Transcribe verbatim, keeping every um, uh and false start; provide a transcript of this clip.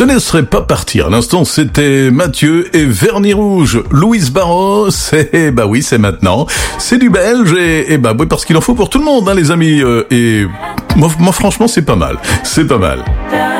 te laisserai pas partir. À l'instant, c'était Mathieu et Vernis Rouge. Louise Barrault, c'est, bah oui, c'est maintenant. C'est du belge et, et bah oui, parce qu'il en faut pour tout le monde, hein, les amis. Euh, et moi, moi, franchement, c'est pas mal. C'est pas mal.